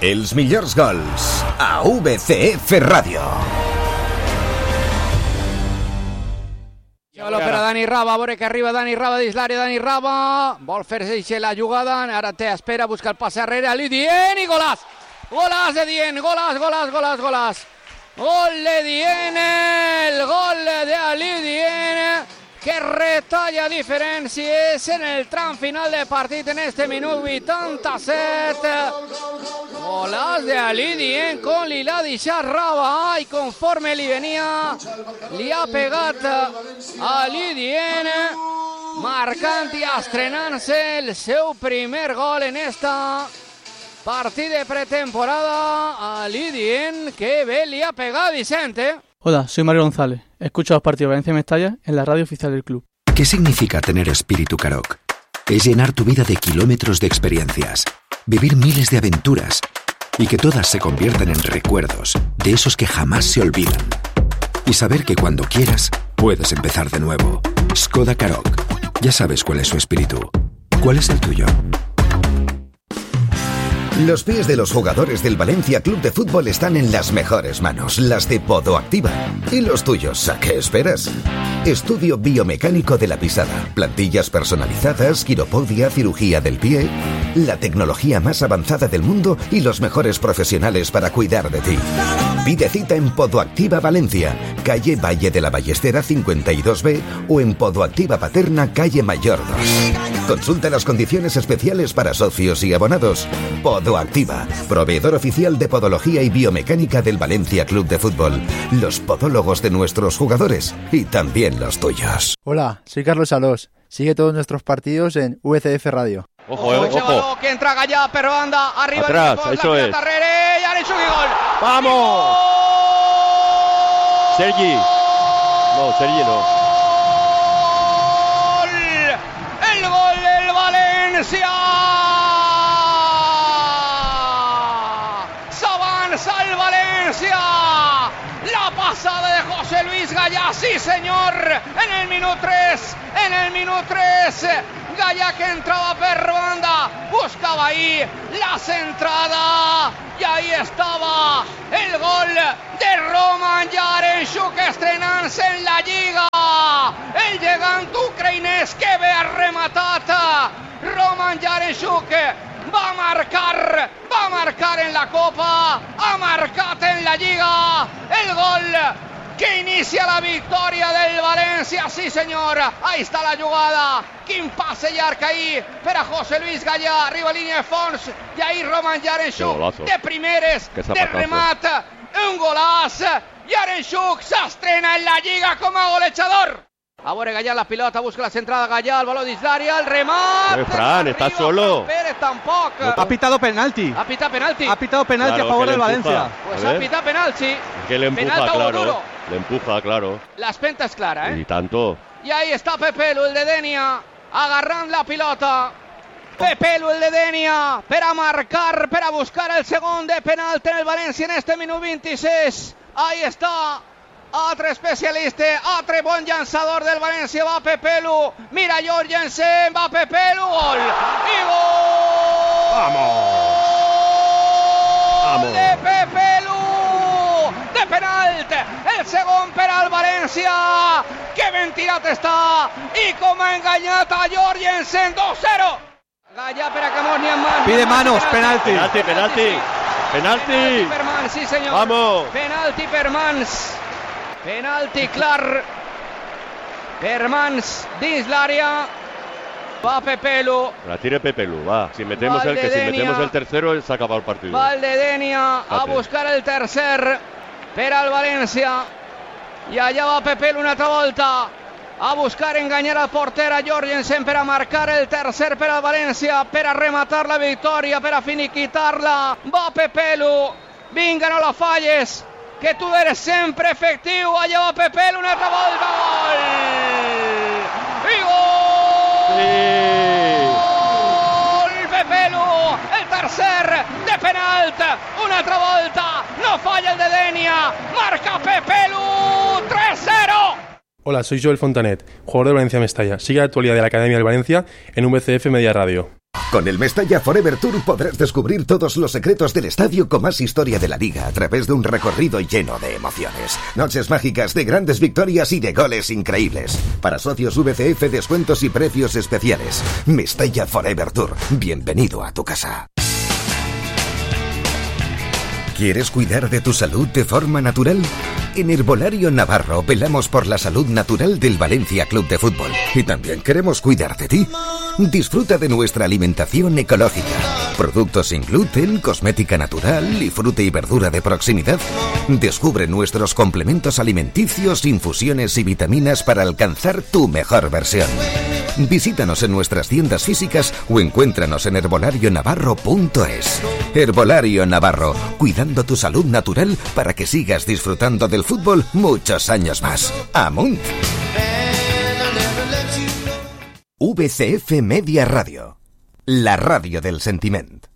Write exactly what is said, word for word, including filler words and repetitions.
Els millors gols a V C F Ràdio. Xola per a Dani Raba, a veure que arriba Dani Raba dins l'àrea, Dani Raba vol fer-se la jugada, ara té espera, busca el passe arrere, Ali Dient i golàs! Golàs de Dient, golàs, golàs, golàs, golàs! Gol de Dient, el gol de Ali Dient, que retalla diferències en el tram final del partit en este minut vuitanta-set. Golàs de Ali Dient con li l'ha deixat Raba i conforme li venia li ha pegat Ali Dient, marcant i estrenant-se el seu primer gol en esta partit de pretemporada. Ali Dient, que bé li ha pegat Vicente. Hola, soy Mario González. Escucho los partidos de Valencia-Mestalla en la radio oficial del club. ¿Qué significa tener espíritu Karoq? Es llenar tu vida de kilómetros de experiencias, vivir miles de aventuras y que todas se conviertan en recuerdos de esos que jamás se olvidan. Y saber que cuando quieras, puedes empezar de nuevo. Skoda Karoq. Ya sabes cuál es su espíritu. ¿Cuál es el tuyo? Los pies de los jugadores del Valencia Club de Fútbol están en las mejores manos, las de Podoactiva. ¿Y los tuyos? ¿A qué esperas? Estudio biomecánico de la pisada, plantillas personalizadas, quiropodia, cirugía del pie, la tecnología más avanzada del mundo y los mejores profesionales para cuidar de ti. Pide cita en Podoactiva Valencia, calle Valle de la Ballestera cincuenta y dos B o en Podoactiva Paterna, calle Mayor dos. Consulta las condiciones especiales para socios y abonados. Podoactiva, proveedor oficial de podología y biomecánica del Valencia Club de Fútbol. Los podólogos de nuestros jugadores y también los tuyos. Hola, soy Carlos Alós. Sigue todos nuestros partidos en V C F Radio. Ojo, eh, ojo. Que entra Gallà per banda, arriba atrás, el eso es. Darrere, y Arenchuk y gol. ¡Vamos! Sergi. No, Sergi no. El gol del Valencia. S'avança el Valencia. La pasada de José Luis Gallà, sí señor, en el minuto tres, en el minuto tres. Gallà que entraba per banda, buscaba ahí la centrada y ahí estaba el gol de Roman Yaremchuk, estrenant-se en la Lliga. El gegant ucraïnès que ve arrematat. Roman Yaremchuk va a marcar, va a marcar en la Copa, ha marcat en la Lliga el gol que inicia la victòria del València, sí senyor, ahí està la jugada, quin passe llarg ahí per a José Luis Gallà, arriba a línia de fons, i ahí Roman Yaremchuk, de primeres, de remat, un golaç, Yaremchuk s'estrena en la Lliga com a golejador. A veure Gallà la pilota, busca la centrada Gallà, el balón dins l'àrea, el remat. Eh, Fran, está solo. Pérez tampoc. Ha pitado penalti. Ha pitado penalti. Ha pitado penalti Claro, a favor que del le Valencia. empuja. Pues A ha ver. pitado penalti. Que le empuja, Penalti claro. duro. Le empuja, claro. La espenta és clara, eh? Y tanto. I ahí està Pepelu, el de Denia, agarrant la pilota. Pepelu, el de Denia, per a marcar, per a buscar el segon de penalti en el València en este minut vint-i-sis. Ahí està. Altre especialista, altre bon llançador del València, va Pepelu, mira Jorgensen, va Pepelu, gol, i gol! ¡Vamos! ¡Vamos! De Pepelu, de penalt, el segon per al València, que ben tirat està, i com ha enganyat a Jorgensen, dos cero. Gallà per a Camós, ni en mans. Pide manos, penalti. Penalti, penalti. Penalti. Penalti per mans, sí senyor. Vamos. Penalti per mans. Penalti clar per mans dins l'àrea. Va Pepelu. La tire Pepelu, va. Si metemos el que si Valdedenia. metemos el tercero se acaba el partido. Valdedenia a Fate. buscar el tercer per al València. I allà va Pepelu una altra volta a buscar enganyar al porter a Jorgensen per a marcar el tercer per al València, per a rematar la victòria, per a finiquitar-la. Va Pepelu. Vinga, no la falles, que tu eres sempre efectiu. Allà va Pepelu una altra volta. Gol! I gol! Sí. Gol! Pepelu, el tercer de penalt. Una altra volta, no falla el de Denia. Marca Pepelu, tres cero. Hola, soy Joel Fontanet, jugador de Valencia Mestalla. Sigue la actualidad de la Academia del Valencia en V C F Media Radio. Con el Mestalla Forever Tour podrás descubrir todos los secretos del estadio con más historia de la liga a través de un recorrido lleno de emociones. Noches mágicas de grandes victorias y de goles increíbles. Para socios V C F, descuentos y precios especiales. Mestalla Forever Tour. Bienvenido a tu casa. ¿Quieres cuidar de tu salud de forma natural? En Herbolario Navarro velamos por la salud natural del Valencia Club de Fútbol. Y también queremos cuidar de ti. Disfruta de nuestra alimentación ecológica. Productos sin gluten, cosmética natural y fruta y verdura de proximidad. Descubre nuestros complementos alimenticios, infusiones y vitaminas para alcanzar tu mejor versión. Visítanos en nuestras tiendas físicas o encuéntranos en herbolario navarro punto es. Herbolario Navarro, cuidando tu salud natural para que sigas disfrutando del fútbol muchos años más. ¡Amunt! V C F Media Radio, la radio del sentiment.